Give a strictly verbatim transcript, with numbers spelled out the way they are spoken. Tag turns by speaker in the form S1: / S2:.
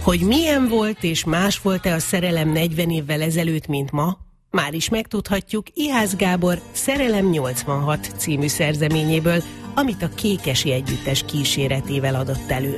S1: Hogy milyen volt és más volt-e a szerelem negyven évvel ezelőtt, mint ma, már is megtudhatjuk Ihász Gábor Szerelem nyolcvanhat című szerzeményéből, amit a Kékesi Együttes kíséretével adott elő.